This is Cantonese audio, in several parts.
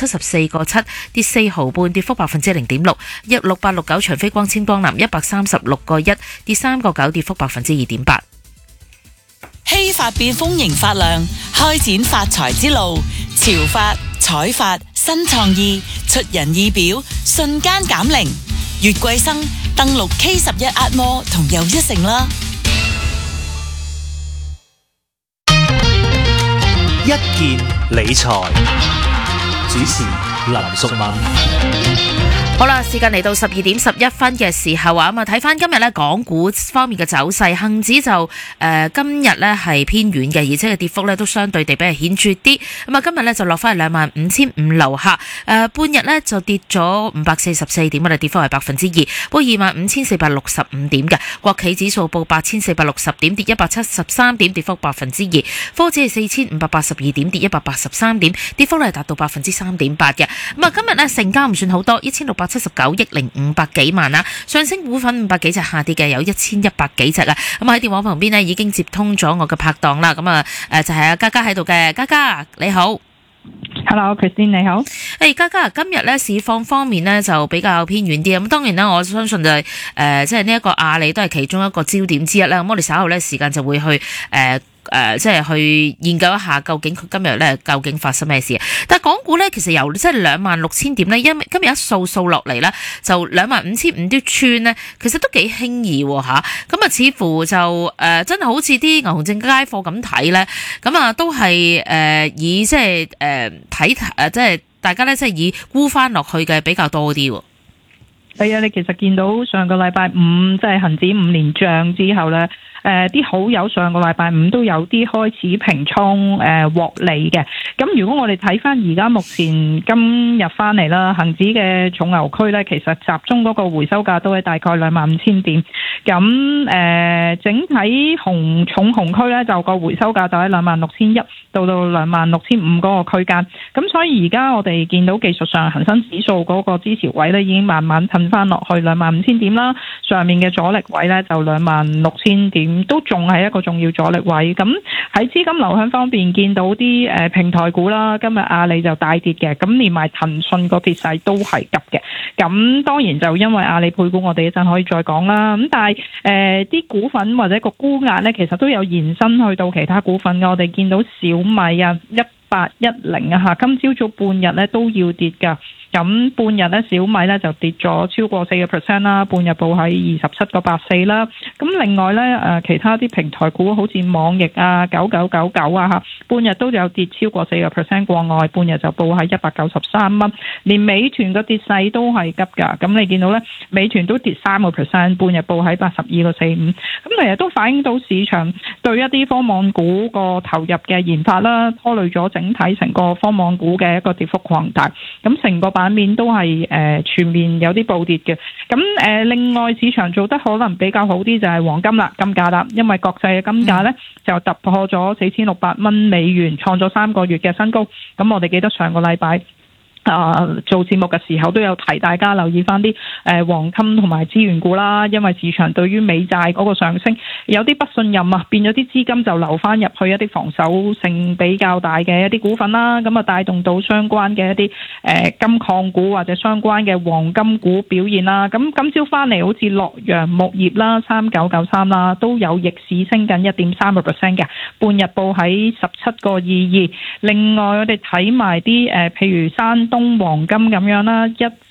74.7，跌4毫半，跌幅0.6%。6869長飛光纖光南136.1，跌3.9，跌幅2.8%。 希法變豐盈發亮，開展發財之路。潮發、彩發、新創意，出人意表，瞬間減齡。月桂生登錄 K11 Atmore 同又一城啦。 一件理財，主持林淑敏。 好啦，時間嚟到12:11嘅時候啊，睇翻今日咧港股方面嘅走勢，恒指就今日咧係偏軟嘅，而且嘅跌幅咧都相對地比較顯著啲。咁啊，今日咧就落翻去25,500樓下，半日咧就跌咗544點，我哋跌幅係2%，報25,465點嘅。國企指數報8,460點，跌173點，跌幅2%。科指係4,582點，跌183點，跌幅咧係達到3.8%嘅。咁啊，今日咧成交唔算好多，1,679億500幾萬啦，上升股份500幾隻，下跌嘅有1,100幾隻啊。咁喺電話旁邊呢已經接通咗我嘅拍檔啦。咁啊就係阿嘉嘉喺度嘅，嘉嘉你好。 Hello， Christine 你好。 嘉嘉，今日咧市況方面呢就比較偏遠啲。咁當然啦，我相信就係即係呢一個阿里都係其中一個焦點之一啦。咁我哋稍後咧時間就會去即係去研究一下究竟佢今日咧究竟發生咩事。但係港股咧其實由即係26,000點咧，因為今日一掃落嚟咧就25,500都穿咧，其實都幾輕易吓。咁啊似乎就真係好似啲牛熊證街貨咁睇咧，咁啊都係以即係睇即係大家咧即係以沽翻落去嘅比較多啲。 係啊，你其實見到上個禮拜五即係恒指5連漲之後咧。啲好友上個禮拜五都有啲開始平倉獲利嘅。咁如果我哋睇翻而家目前今日翻嚟啦，恒指嘅重牛區咧，其實集中嗰個回收價都係大概25,000點。咁整體重紅區咧就個回收價就喺26,100到26,500嗰個區間。咁所以而家我哋見到技術上恒生指數嗰個支持位咧已經慢慢褪翻落去25,000點啦，上面嘅阻力位咧就26,000點。都仲係一個重要阻力位。咁喺資金流向方面見到啲平台股啦，今日阿里就大跌嘅，咁連埋騰訊個跌勢都係急嘅。咁當然就因為阿里配股，我哋一陣可以再講啦。咁但係啲股份或者個沽壓咧，其實都有延伸去到其他股份嘅。我哋見到小米啊1810啊，今朝早半日咧都要跌㗎。咁半日咧，小米咧就跌咗超過4%啦，半日報喺27.84啦。咁另外咧，其他啲平台股好似網易啊、9999啊半日都有跌超過4%過外，半日就報喺193蚊。連美團嘅跌勢都係急㗎。咁你見到咧，美團都跌3%，半日報喺82.45。咁其實都反映到市場對一啲科網股個投入嘅研發啦，拖累咗整體成個科網股嘅一個跌幅擴大。咁成個版面都係全面有啲暴跌嘅。咁另外市場做得可能比較好啲就係黃金啦，金價啦，因為國際嘅金價咧就突破咗4,600蚊美元，創咗3個月嘅新高。咁我哋記得上個禮拜做節目嘅時候都有提大家留意翻啲黃金同埋資源股啦，因為市場對於美債嗰個上升有啲不信任啊，變咗啲資金就流翻入去一啲防守性比較大嘅一啲股份啦，咁啊帶動到相關嘅一啲金礦股或者相關嘅黃金股表現啦。咁今朝翻嚟好似洛陽木業啦3993啦，都有逆市升緊1.3%嘅，半日報喺17.22。另外我哋睇埋啲譬如山東黃金咁樣啦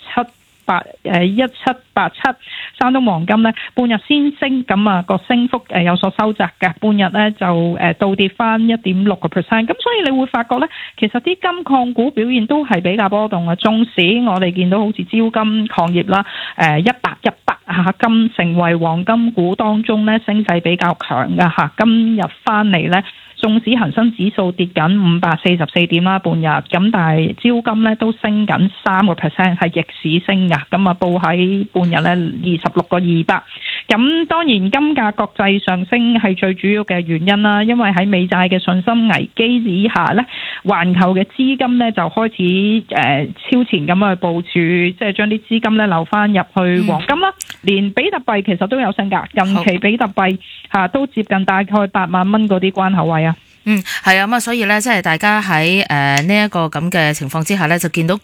，1787山東黃金咧，半日先升，咁啊個升幅有所收窄嘅，半日咧就倒跌翻1.6%。咁所以你會發覺咧，其實啲金礦股表現都係比較波動嘅。縱使我哋見到好似招金礦業啦，100金成為黃金股當中咧升勢比較強嘅嚇，今日翻嚟咧。縱使恒生指數跌緊544點啦，半日咁，但係招金咧都升緊3%，係逆市升㗎。咁啊，報喺半日咧26.200。咁當然金價國際上升係最主要嘅原因啦，因為喺美債嘅信心危機之下咧，環球嘅資金咧就開始超前咁去部署，即係將啲資金咧流翻入去黃金啦。連比特幣其實都有升㗎，近期比特幣都接近大概8萬蚊嗰啲關口位啊。 係啊，咁啊，所以咧，即係大家喺呢一個咁嘅情況之下咧，就見到